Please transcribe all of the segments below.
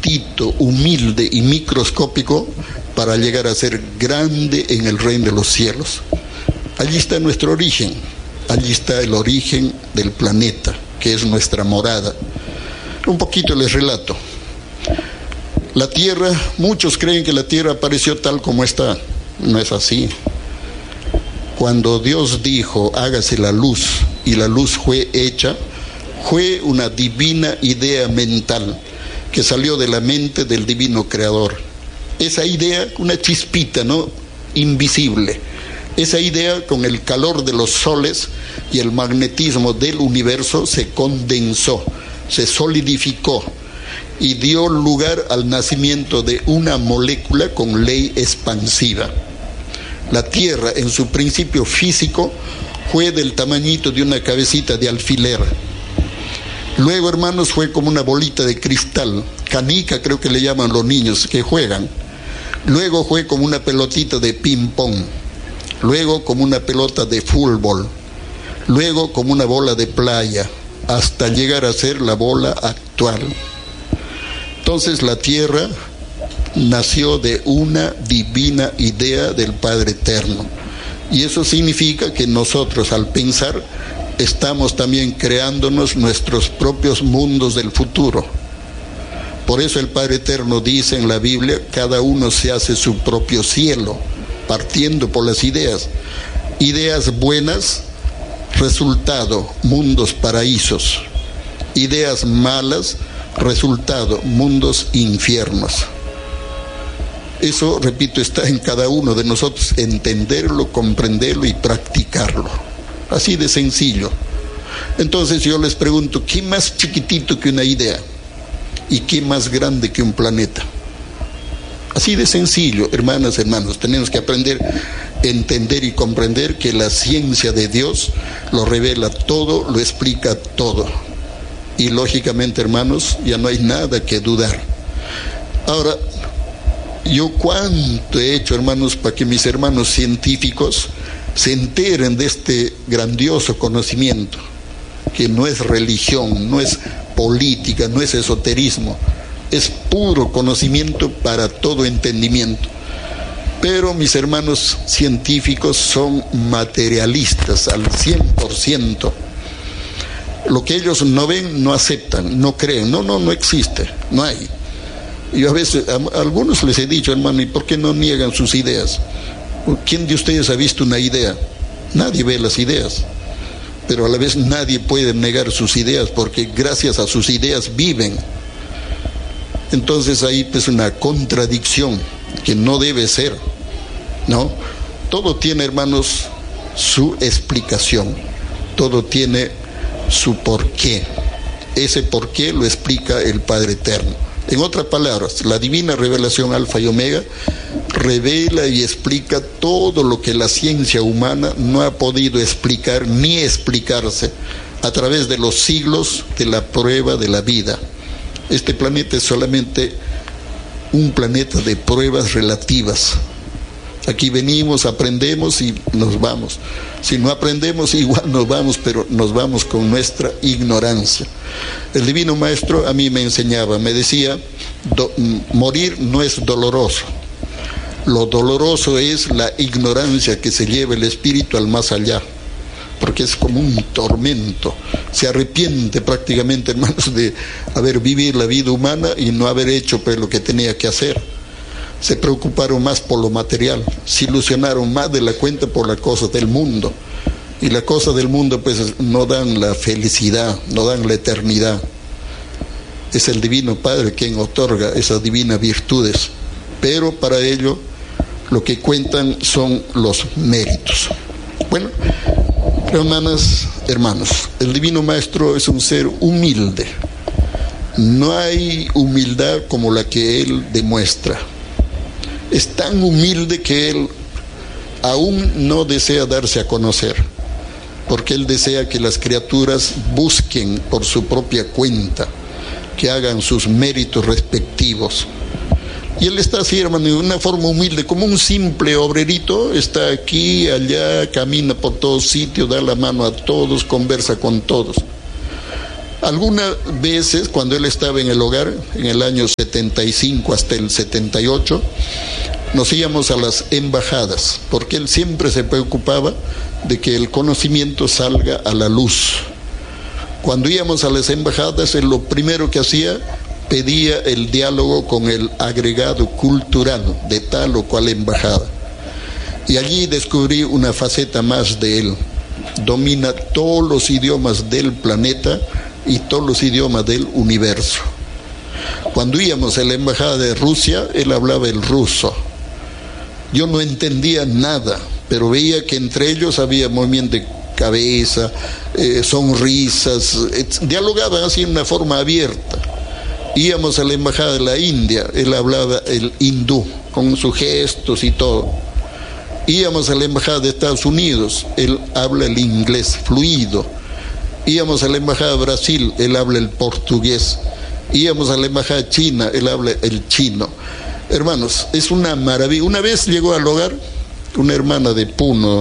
chiquitito, humilde y microscópico para llegar a ser grande en el reino de los cielos. Allí está nuestro origen, allí está el origen del planeta, que es nuestra morada. Un poquito les relato. La Tierra, muchos creen que la Tierra apareció tal como está. No es así. Cuando Dios dijo, hágase la luz, y la luz fue hecha, fue una divina idea mental que salió de la mente del divino creador. Esa idea, una chispita, ¿no?, invisible. Esa idea, con el calor de los soles y el magnetismo del universo, se condensó, se solidificó y dio lugar al nacimiento de una molécula con ley expansiva. La Tierra, en su principio físico, fue del tamañito de una cabecita de alfiler. Luego, hermanos, fue como una bolita de cristal, canica creo que le llaman los niños que juegan. Luego fue como una pelotita de ping-pong. Luego como una pelota de fútbol. Luego como una bola de playa, hasta llegar a ser la bola actual. Entonces la Tierra nació de una divina idea del Padre Eterno. Y eso significa que nosotros, al pensar, estamos también creándonos nuestros propios mundos del futuro. Por eso el Padre Eterno dice en la Biblia, cada uno se hace su propio cielo, partiendo por las ideas. Ideas buenas, resultado, mundos paraísos. Ideas malas, resultado, mundos infiernos. Eso, repito, está en cada uno de nosotros, entenderlo, comprenderlo y practicarlo. Así de sencillo. Entonces yo les pregunto, ¿qué más chiquitito que una idea? ¿Y qué más grande que un planeta? Así de sencillo, hermanas, hermanos. Tenemos que aprender, entender y comprender que la ciencia de Dios lo revela todo, lo explica todo. Y lógicamente, hermanos, ya no hay nada que dudar. Ahora, yo cuánto he hecho, hermanos, para que mis hermanos científicos se enteren de este grandioso conocimiento, que no es religión, no es política, no es esoterismo, es puro conocimiento para todo entendimiento. Pero mis hermanos científicos son materialistas al 100%. Lo que ellos no ven, no aceptan, no creen, no existe, no hay. Yo a veces, a algunos les he dicho, hermano, ¿y por qué no niegan sus ideas? ¿Quién de ustedes ha visto una idea? Nadie ve las ideas, pero a la vez nadie puede negar sus ideas, porque gracias a sus ideas viven. Entonces ahí pues una contradicción que no debe ser, ¿no? Todo tiene, hermanos, su explicación, todo tiene su porqué. Ese porqué lo explica el Padre Eterno. En otras palabras, la divina revelación Alfa y Omega revela y explica todo lo que la ciencia humana no ha podido explicar ni explicarse a través de los siglos de la prueba de la vida. Este planeta es solamente un planeta de pruebas relativas. Aquí venimos, aprendemos y nos vamos. Si no aprendemos, igual nos vamos, pero nos vamos con nuestra ignorancia. El Divino Maestro a mí me enseñaba, me decía, morir no es doloroso. Lo doloroso es la ignorancia que se lleva el espíritu al más allá, porque es como un tormento. Se arrepiente prácticamente, hermanos, de haber vivido la vida humana y no haber hecho pues lo que tenía que hacer. Se preocuparon más por lo material, se ilusionaron más de la cuenta por las cosas del mundo. Y las cosas del mundo pues no dan la felicidad, no dan la eternidad. Es el Divino Padre quien otorga esas divinas virtudes, pero para ello lo que cuentan son los méritos. Bueno, hermanas, hermanos, el Divino Maestro es un ser humilde. No hay humildad como la que él demuestra. Es tan humilde que él aún no desea darse a conocer, porque él desea que las criaturas busquen por su propia cuenta, que hagan sus méritos respectivos. Y él está así, hermano, de una forma humilde, como un simple obrerito, está aquí, allá, camina por todos sitios, da la mano a todos, conversa con todos. Algunas veces, cuando él estaba en el hogar, en el año 75 hasta el 78, nos íbamos a las embajadas, porque él siempre se preocupaba de que el conocimiento salga a la luz. Cuando íbamos a las embajadas, él lo primero que hacía, pedía el diálogo con el agregado cultural de tal o cual embajada. Y allí descubrí una faceta más de él. Domina todos los idiomas del planeta y todos los idiomas del universo. Cuando íbamos a la embajada de Rusia, él hablaba el ruso. Yo no entendía nada, pero veía que entre ellos había movimiento de cabeza, sonrisas, dialogaban así en una forma abierta. Íbamos a la embajada de la India, él hablaba el hindú, con sus gestos y todo. Íbamos a la embajada de Estados Unidos, él habla el inglés fluido. Íbamos a la embajada de Brasil, él habla el portugués. Íbamos a la embajada china, él habla el chino. Hermanos, es una maravilla. Una vez llegó al hogar una hermana de Puno,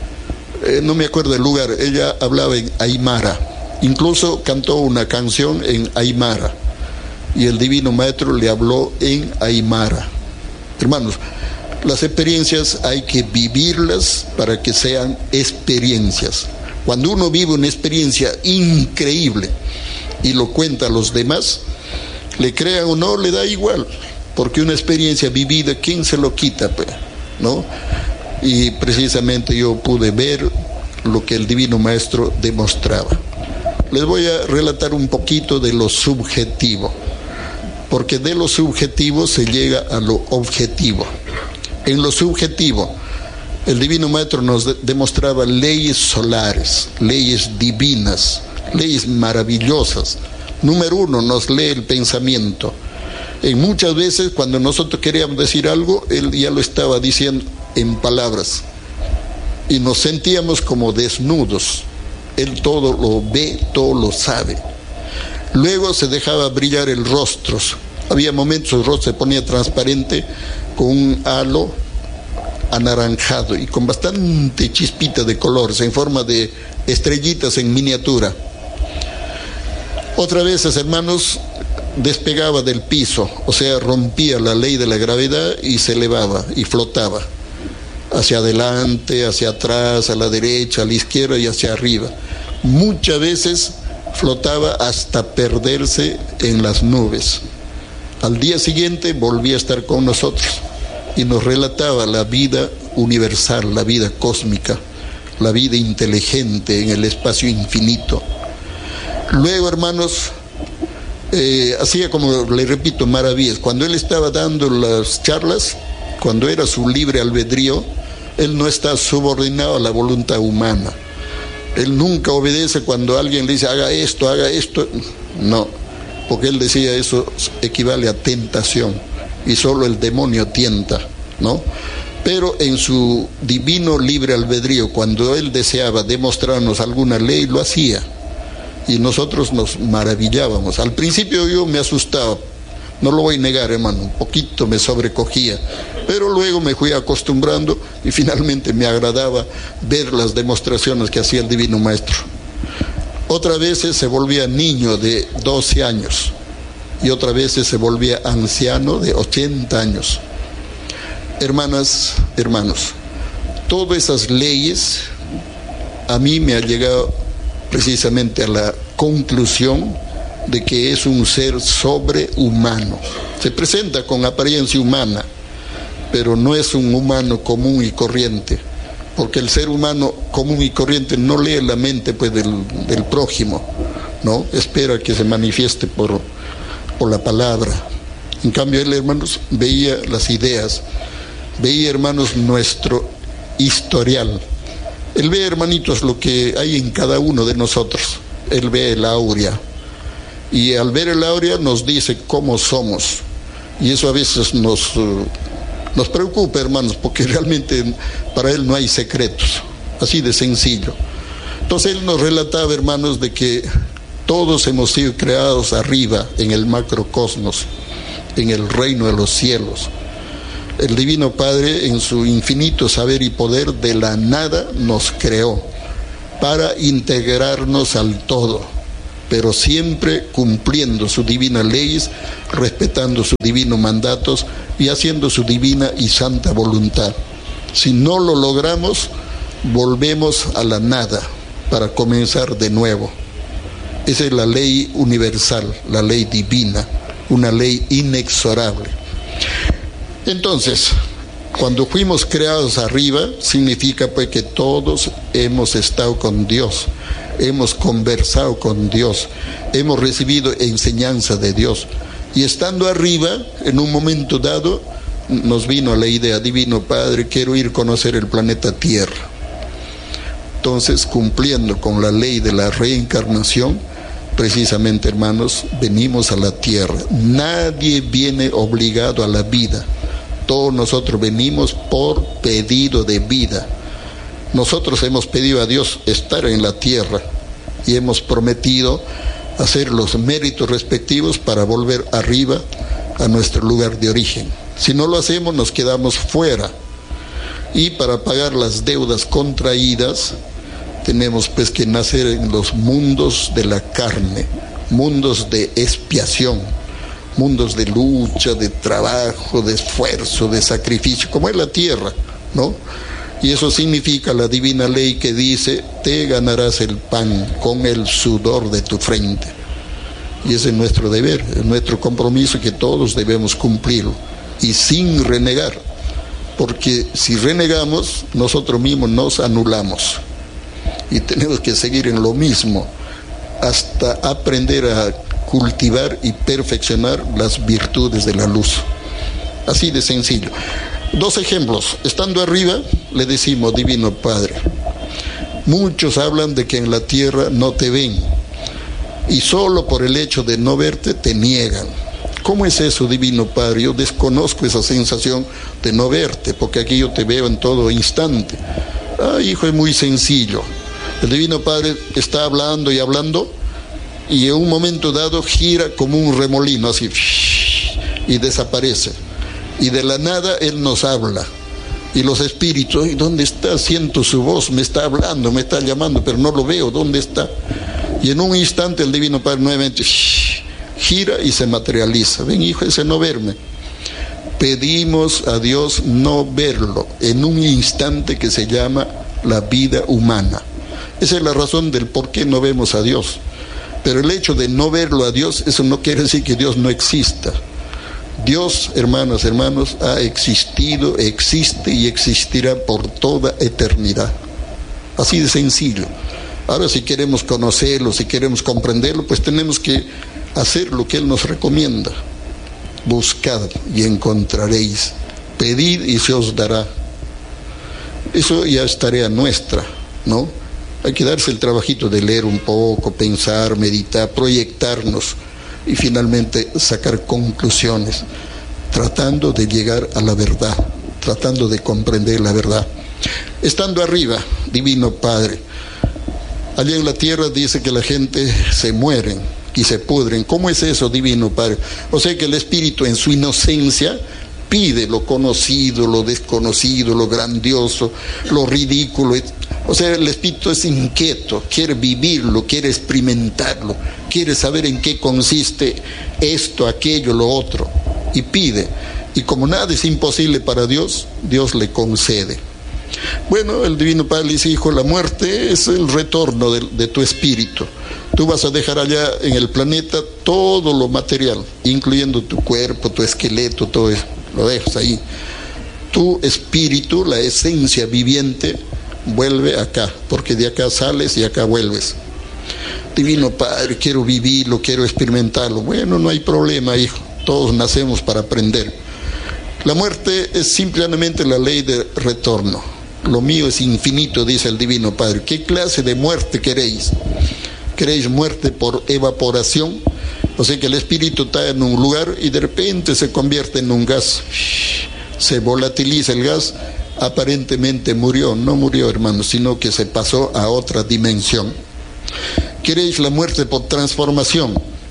no me acuerdo del lugar, ella hablaba en aymara, incluso cantó una canción en aymara, y el Divino Maestro le habló en aymara. Hermanos, las experiencias hay que vivirlas para que sean experiencias. Cuando uno vive una experiencia increíble y lo cuenta a los demás, le crean o no, le da igual, porque una experiencia vivida, ¿quién se lo quita, ¿no? Y precisamente yo pude ver lo que el Divino Maestro demostraba. Les voy a relatar un poquito de lo subjetivo, porque de lo subjetivo se llega a lo objetivo. En lo subjetivo, el Divino Maestro nos demostraba leyes solares, leyes divinas, leyes maravillosas. Número uno, nos lee el pensamiento. En muchas veces cuando nosotros queríamos decir algo, él ya lo estaba diciendo en palabras. Y nos sentíamos como desnudos. Él todo lo ve, todo lo sabe. Luego se dejaba brillar el rostro. Había momentos el rostro se ponía transparente con un halo anaranjado y con bastante chispita de colores en forma de estrellitas en miniatura. Otras veces, hermanos, despegaba del piso, o sea, rompía la ley de la gravedad y se elevaba y flotaba hacia adelante, hacia atrás, a la derecha, a la izquierda y hacia arriba. Muchas veces flotaba hasta perderse en las nubes. Al día siguiente volvía a estar con nosotros y nos relataba la vida universal, la vida cósmica, la vida inteligente en el espacio infinito. Luego, hermanos, hacía, como le repito, maravillas. Cuando él estaba dando las charlas, cuando era su libre albedrío, él no está subordinado a la voluntad humana. Él nunca obedece cuando alguien le dice haga esto, no, porque él decía eso equivale a tentación y solo el demonio tienta, ¿no? Pero en su divino libre albedrío, cuando él deseaba demostrarnos alguna ley, lo hacía y nosotros nos maravillábamos. Al principio yo me asustaba, no lo voy a negar, hermano, un poquito me sobrecogía, pero luego me fui acostumbrando y finalmente me agradaba ver las demostraciones que hacía el Divino Maestro. Otras veces se volvía niño de 12 años y otras veces se volvía anciano de 80 años. Hermanas, hermanos, todas esas leyes a mí me han llegado precisamente a la conclusión de que es un ser sobrehumano. Se presenta con apariencia humana, pero no es un humano común y corriente, porque el ser humano común y corriente no lee la mente pues del prójimo, ¿no? Espera que se manifieste por la palabra. En cambio él, hermanos, veía las ideas, veía, hermanos, nuestro historial. Él ve, hermanitos, lo que hay en cada uno de nosotros. Él ve el áurea. Y al ver el áurea nos dice cómo somos. Y eso a veces nos preocupa, hermanos, porque realmente para él no hay secretos. Así de sencillo. Entonces él nos relataba, hermanos, de que todos hemos sido creados arriba, en el macrocosmos, en el reino de los cielos. El Divino Padre, en su infinito saber y poder, de la nada nos creó para integrarnos al todo. pero siempre cumpliendo sus divinas leyes, respetando sus divinos mandatos y haciendo su divina y santa voluntad. Si no lo logramos, volvemos a la nada para comenzar de nuevo. Esa es la ley universal, la ley divina, una ley inexorable. Entonces, cuando fuimos creados arriba, significa pues que todos hemos estado con Dios, hemos conversado con Dios, hemos recibido enseñanza de Dios. Y estando arriba, en un momento dado, nos vino la idea: Divino Padre, quiero ir a conocer el planeta Tierra. Entonces, cumpliendo con la ley de la reencarnación, precisamente, hermanos, venimos a la Tierra. Nadie viene obligado a la vida. Todos nosotros venimos por pedido de vida. Nosotros hemos pedido a Dios estar en la Tierra y hemos prometido hacer los méritos respectivos para volver arriba a nuestro lugar de origen. Si no lo hacemos, nos quedamos fuera. Y para pagar las deudas contraídas, tenemos pues que nacer en los mundos de la carne, mundos de expiación, mundos de lucha, de trabajo, de esfuerzo, de sacrificio, como es la tierra, ¿no? Y eso significa la divina ley que dice: te ganarás el pan con el sudor de tu frente. Y ese es nuestro deber, es nuestro compromiso que todos debemos cumplirlo, y sin renegar, porque si renegamos, nosotros mismos nos anulamos. Y tenemos que seguir en lo mismo hasta aprender a cultivar y perfeccionar las virtudes de la luz. Así de sencillo. 2 ejemplos. Estando arriba, le decimos: Divino Padre, muchos hablan de que en la tierra no te ven, y solo por el hecho de no verte te niegan. ¿Cómo es eso, Divino Padre? Yo desconozco esa sensación de no verte, porque aquí yo te veo en todo instante. Hijo, es muy sencillo. El Divino Padre está hablando y hablando, y en un momento dado gira como un remolino, así, y desaparece. Y de la nada Él nos habla. Y los espíritus: ¿dónde está? Siento su voz, me está hablando, me está llamando, pero no lo veo, ¿dónde está? Y en un instante el Divino Padre nuevamente gira y se materializa. Ven, hijo, ese no verme. Pedimos a Dios no verlo en un instante que se llama la vida humana. Esa es la razón del por qué no vemos a Dios. Pero el hecho de no verlo a Dios, eso no quiere decir que Dios no exista. Dios, hermanos, ha existido, existe y existirá por toda eternidad. Así de sencillo. Ahora, si queremos conocerlo, si queremos comprenderlo, pues tenemos que hacer lo que Él nos recomienda. Buscad y encontraréis. Pedid y se os dará. Eso ya es tarea nuestra, ¿no? Hay que darse el trabajito de leer un poco, pensar, meditar, proyectarnos y finalmente sacar conclusiones, tratando de llegar a la verdad, tratando de comprender la verdad. Estando arriba, Divino Padre, allá en la tierra dice que la gente se mueren y se pudren. ¿Cómo es eso, Divino Padre? O sea que el espíritu en su inocencia pide lo conocido, lo desconocido, lo grandioso, lo ridículo. O sea, el espíritu es inquieto, quiere vivirlo, quiere experimentarlo, quiere saber en qué consiste esto, aquello, lo otro, y pide. Y como nada es imposible para Dios, Dios le concede. Bueno, el Divino Padre le dice: hijo, la muerte es el retorno de tu espíritu. Tú vas a dejar allá en el planeta todo lo material, incluyendo tu cuerpo, tu esqueleto, todo eso, lo dejas ahí. Tu espíritu, la esencia viviente, vuelve acá, porque de acá sales y acá vuelves. Divino Padre, quiero vivirlo, quiero experimentarlo. Bueno, no hay problema, hijo, todos nacemos para aprender. La muerte es simplemente la ley de retorno. Lo mío es infinito, dice el Divino Padre. ¿Qué clase de muerte queréis? ¿Queréis muerte por evaporación? O sea que el espíritu está en un lugar y de repente se convierte en un gas, se volatiliza el gas. Aparentemente murió, no murió, hermanos, sino que se pasó a otra dimensión. ¿Queréis la muerte por transformación?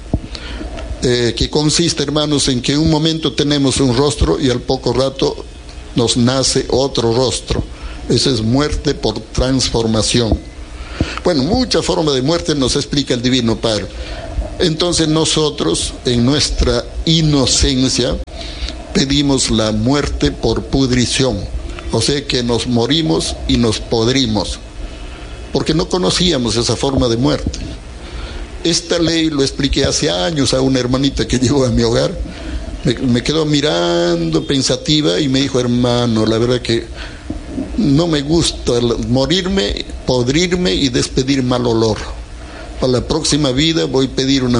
Que consiste, hermanos, en que en un momento tenemos un rostro y al poco rato nos nace otro rostro. Esa es muerte por transformación. Bueno, muchas formas de muerte nos explica el Divino Padre. Entonces nosotros, en nuestra inocencia, pedimos la muerte por pudrición, o sea que nos morimos y nos podrimos, porque no conocíamos esa forma de muerte. Esta ley lo expliqué hace años a una hermanita que llegó a mi hogar, me quedó mirando pensativa y me dijo: hermano, la verdad que no me gusta morirme, podrirme y despedir mal olor. Para la próxima vida voy a pedir una